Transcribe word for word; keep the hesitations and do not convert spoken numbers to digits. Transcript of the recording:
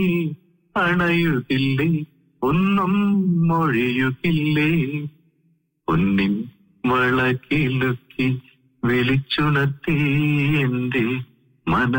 അണയുകില്ലേ, ഒന്നും മൊഴിയുകില്ലേ, പൊന്നിൻ വളകിലുക്കി വിളിച്ചുണർത്തി എന്റെ മന